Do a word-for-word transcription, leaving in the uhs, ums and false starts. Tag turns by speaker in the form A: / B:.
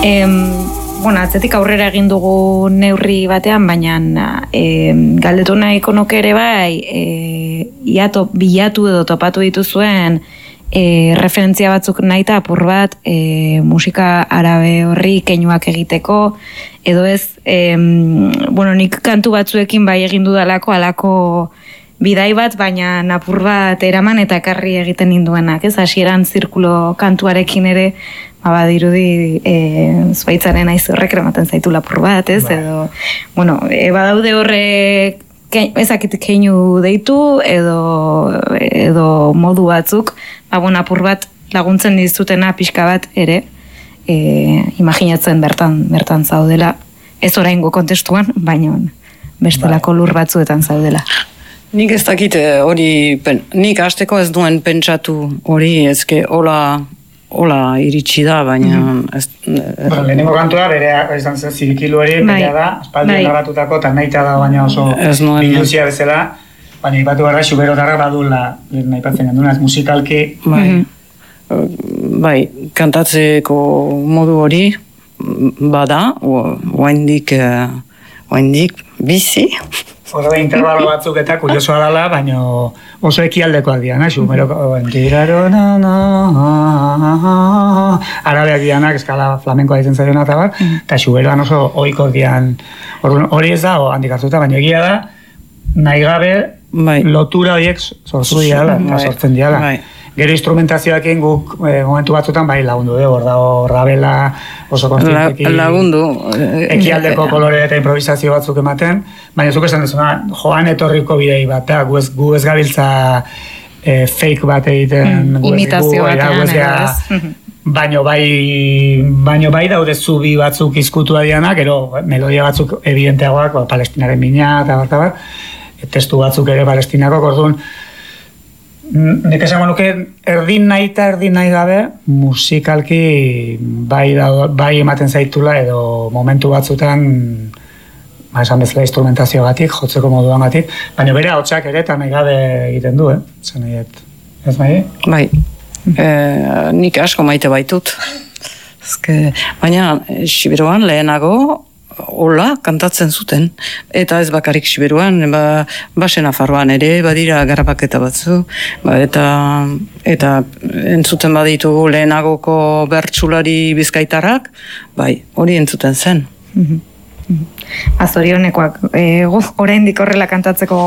A: Em, bueno, atzetik aurrera egin dugu neurri batean, baina e, galdetu nahiko nuke ere bai, e, iatu, bilatu edo topatu dituzuen e, referentzia batzuk nahita apur bat e, musika arabe horri keinuak egiteko, edo ez, e, bueno, nik kantu batzuekin bai egin dudalako, alako bidai bat, baina apur bat eraman eta ekarri egiten ninduenak, ez? Hasieran zirkulo kantuarekin ere, badirudi e, zuaitzaren aiz horrek eramaten zaitu lapur bat, ez? Ba. Edo, bueno, e, badaude horrek ezakit keinu deitu edo, edo modu batzuk, ba, bueno, apur bat laguntzen dizutena pixka bat ere, e, imaginatzen bertan, bertan zaudela, ez oraingo kontestuan, baina bestelako lur batzuetan zaudela.
B: Nik ez dakit hori, nik hasteko ez duen pentsatu hori, ezke hola, hola iritsi da, baina...
C: Mm-hmm. ez, bueno, lehenengo kantua, bere izan zen zirikilu hori, bere da, espaldian garratutako, eta nahi da baina oso biluzia bezala, baina ipatu gara, xuberotarra badula, nahi patzen gandunaz, musikalki...
B: Bai, mm-hmm. bai, kantatzeko modu hori, bada, oaindik, oaindik bizi,
C: Oso da intervalo batzuk eta kuriosoa dela, baina oso ekialdekoak dira, nahi, xumeroko entiraro na na arabeak dianak, eskala flamenkoa ditzen zaiona eta bat, eta xuberoan oso ohiko dian, hori ez da, handik hartuta, baina egia da, nahi gabe lotura horiek sortu diala, eta sortzen diala. Gero instrumentazioakin guk e, momentu batzutan bai lagundu, eh? Hor dago rabela, oso konzertekin...
B: La, lagundu.
C: Ekialdeko kolore eta improvisazio batzuk ematen, baina zuk esan dezuna, joan etorriko bidei bat, gu ez, gu ez gabiltza e, fake bat egiten...
A: Mm, imitazio batean,
C: baino bai, baino bai daude zubi batzuk izkutua dianak, gero melodia batzuk evidenteagoak, ba, palestinaren mina eta bat, bat, testu batzuk ere palestinako, orduan, nik esango nuke erdin nahi eta erdin nahi gabe musikalki bai, da, bai ematen zaitula edo momentu batzutan ba, esan bezala instrumentazio gatik, jotzeko moduan gatik, baina bere ahotsak ere eta nahi gabe egiten du, eh? Zan nahi, ez nahi?
B: Bai, e, nik asko maite baitut. Ezke, baina Siberuan lehenago hola kantatzen zuten, eta ez bakarrik Siberuan, ba, basen Nafarroan ere, badira garrapaketa batzu, ba, eta, eta entzuten baditugu lehenagoko bertsulari bizkaitarrak, bai, hori entzuten zen.
A: Azorionekoak, oraindik horrela kantatzeko